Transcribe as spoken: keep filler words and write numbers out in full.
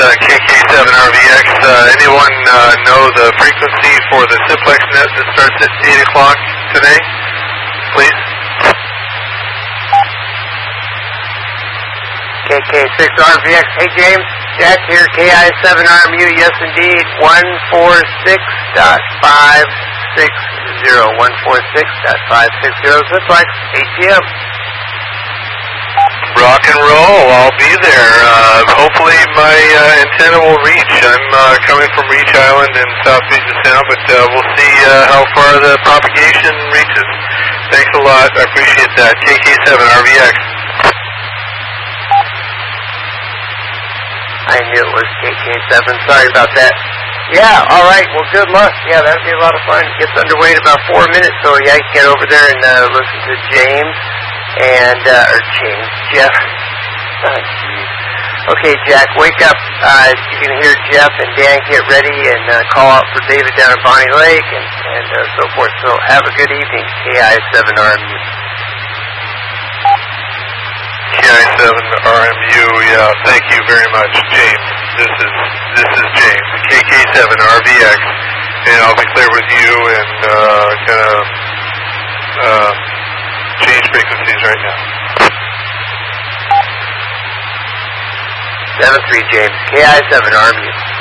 uh, K K seven R V X. Uh, anyone uh, know the frequency for the simplex net that starts at eight o'clock today? Please. K K six R V X. Hey James, Jack here, K I seven R M U, yes indeed, one forty-six point five six zero, one forty-six point five six zero, simplex, eight P M Rock and roll, I'll be there. Uh, hopefully my uh, antenna will reach. I'm uh, coming from Reach Island in South Puget Sound, but uh, we'll see uh, how far the propagation reaches. Thanks a lot, I appreciate that. K K seven R V X. I knew it was K K seven, sorry about that. Yeah, alright, well good luck. Yeah, that'll be a lot of fun. Gets underway in about four minutes, so yeah, you can get over there and uh, listen to James. And, uh, or James, Jeff. Oh, geez. Okay, Jack, wake up. Uh, you can hear Jeff and Dan get ready and uh, call out for David down at Bonnie Lake and, and uh, so forth. So have a good evening, K I seven R M U. K I seven R M U, yeah, thank you very much, James. This is this is James, K K seven R V X, and I'll be clear with you and uh, kind of uh, change frequencies right now. seven three James, K I seven R M U.